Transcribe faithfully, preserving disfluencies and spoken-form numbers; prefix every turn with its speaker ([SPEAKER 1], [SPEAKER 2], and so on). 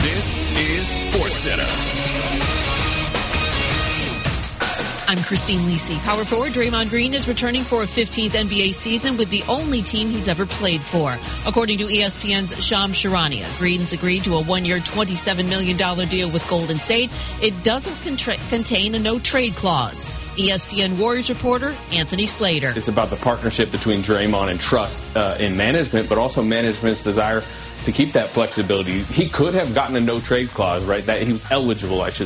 [SPEAKER 1] This is SportsCenter.
[SPEAKER 2] I'm Christine Lisi. Power forward Draymond Green is returning for a fifteenth N B A season with the only team he's ever played for. According to E S P N's Shams Charania, Green's agreed to a one-year twenty-seven million dollars deal with Golden State. It doesn't contra- contain a no-trade clause. E S P N Warriors reporter Anthony Slater.
[SPEAKER 3] It's about the partnership between Draymond and trust uh, in management, but also management's desire to keep that flexibility. He could have gotten a no-trade clause, right? That he was eligible, I should